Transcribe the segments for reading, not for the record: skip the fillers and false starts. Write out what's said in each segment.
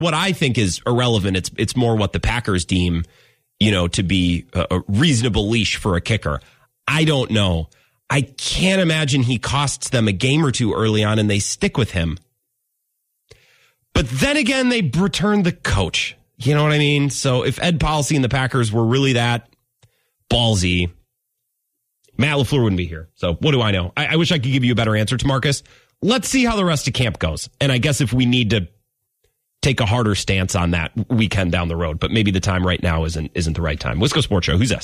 what I think is irrelevant. It's more what the Packers deem, to be a reasonable leash for a kicker. I don't know. I can't imagine he costs them a game or two early on and they stick with him. But then again, they return the coach. You know what I mean? So if Ed Policy and the Packers were really that ballsy, Matt LaFleur wouldn't be here. So what do I know? I wish I could give you a better answer, Marcus. Let's see how the rest of camp goes. And I guess if we need to take a harder stance on that weekend down the road, but maybe the time right now isn't the right time. Wisco Sports Show. Who's this?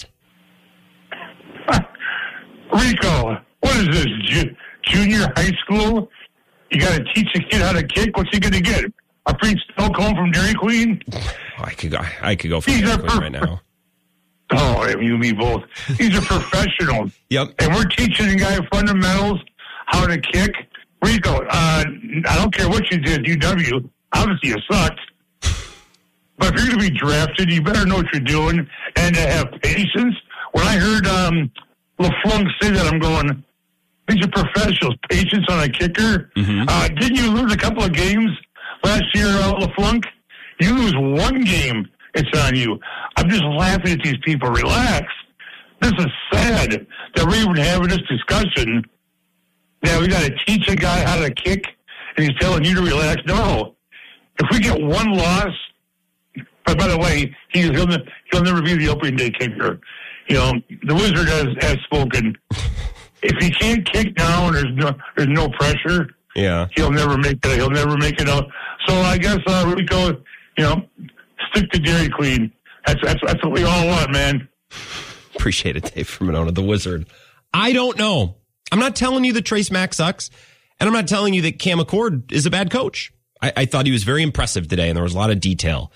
Rico, what is this, junior high school? You got to teach a kid how to kick? What's he going to get? A free snow cone from Dairy Queen? I could go for Dairy Queen right now. Oh, you and me both. These are professionals. Yep. And we're teaching a guy fundamentals, how to kick. Rico, I don't care what you did, UW. Obviously, you sucked. But if you're going to be drafted, you better know what you're doing and have patience. When I heard LaFleur say that, I'm going, these are professionals. Patience on a kicker. Mm-hmm. Didn't you lose a couple of games last year, LaFleur? You lose one game, it's on you. I'm just laughing at these people. Relax. This is sad that we're even having this discussion. Now we got to teach a guy how to kick, and he's telling you to relax. No. If we get one loss, but by the way, he'll never be the opening day kicker. The Wizard has spoken. If he can't kick now and there's no pressure, he'll never make it. He'll never make it out. So I guess Rico, stick to Dairy Queen. That's what we all want, man. Appreciate it, Dave from Monona, the Wizard. I don't know. I'm not telling you that Trace Mack sucks, and I'm not telling you that Cam McCord is a bad coach. I thought he was very impressive today, and there was a lot of detail.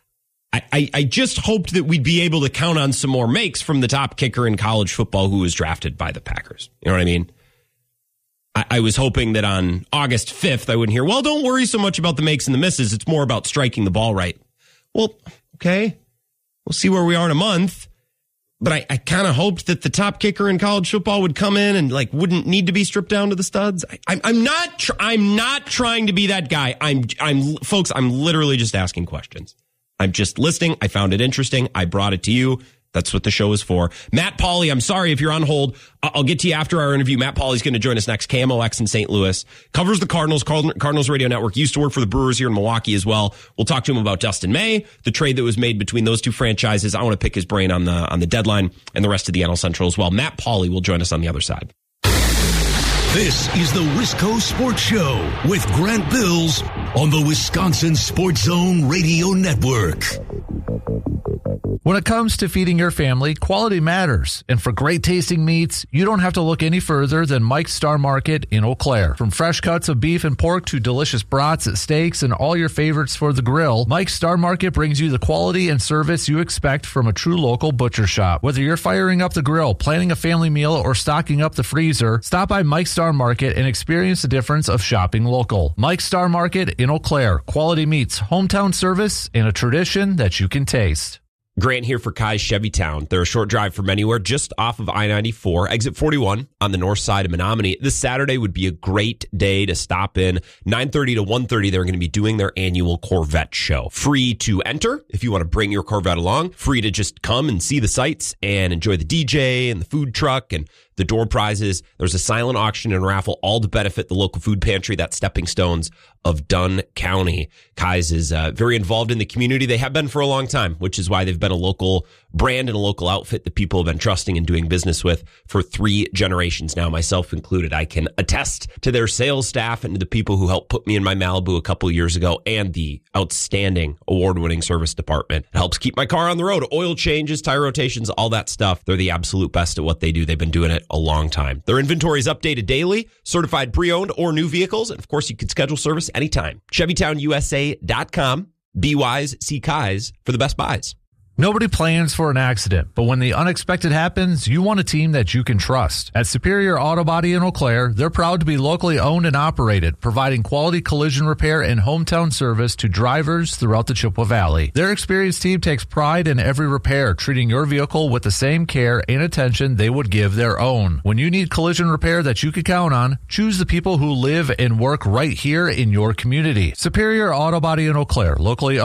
I just hoped that we'd be able to count on some more makes from the top kicker in college football who was drafted by the Packers. You know what I mean? I was hoping that on August 5th, I wouldn't hear, well, don't worry so much about the makes and the misses. It's more about striking the ball right. Well, okay. We'll see where we are in a month. But I kind of hoped that the top kicker in college football would come in and wouldn't need to be stripped down to the studs. I'm not trying to be that guy. Folks, I'm literally just asking questions. I'm just listening. I found it interesting. I brought it to you. That's what the show is for. Matt Pauley, I'm sorry if you're on hold. I'll get to you after our interview. Matt Pauley's going to join us next. KMOX in St. Louis. Covers the Cardinals. Cardinals Radio Network. Used to work for the Brewers here in Milwaukee as well. We'll talk to him about Dustin May, the trade that was made between those two franchises. I want to pick his brain on the deadline and the rest of the NL Central as well. Matt Pauley will join us on the other side. This is the Wisco Sports Show with Grant Bills on the Wisconsin Sports Zone Radio Network. When it comes to feeding your family, quality matters. And for great tasting meats, you don't have to look any further than Mike's Star Market in Eau Claire. From fresh cuts of beef and pork to delicious brats, steaks, and all your favorites for the grill, Mike's Star Market brings you the quality and service you expect from a true local butcher shop. Whether you're firing up the grill, planning a family meal, or stocking up the freezer, stop by Mike's Star Market and experience the difference of shopping local. Mike's Star Market in Eau Claire. Quality meats, hometown service, and a tradition that you can taste. Grant here for Kai's Chevy Town. They're a short drive from anywhere, just off of I-94, exit 41 on the north side of Menominee. This Saturday would be a great day to stop in. 9:30 to 1:30, they're going to be doing their annual Corvette show. Free to enter if you want to bring your Corvette along. Free to just come and see the sights and enjoy the DJ and the food truck and the door prizes. There's a silent auction and raffle, all to benefit the local food pantry, that Stepping Stones of Dunn County. Kai's is very involved in the community. They have been for a long time, which is why they've been a local brand and a local outfit that people have been trusting and doing business with for 3 generations now, myself included. I can attest to their sales staff and to the people who helped put me in my Malibu a couple years ago, and the outstanding award-winning service department. It helps keep my car on the road. Oil changes, tire rotations, all that stuff. They're the absolute best at what they do. They've been doing it a long time. Their inventory is updated daily, certified pre-owned or new vehicles, and of course you can schedule service anytime. ChevyTownUSA.com. Be wise, see Kai's for the best buys. Nobody plans for an accident, but when the unexpected happens, you want a team that you can trust. At Superior Auto Body in Eau Claire, they're proud to be locally owned and operated, providing quality collision repair and hometown service to drivers throughout the Chippewa Valley. Their experienced team takes pride in every repair, treating your vehicle with the same care and attention they would give their own. When you need collision repair that you can count on, choose the people who live and work right here in your community. Superior Auto Body in Eau Claire, locally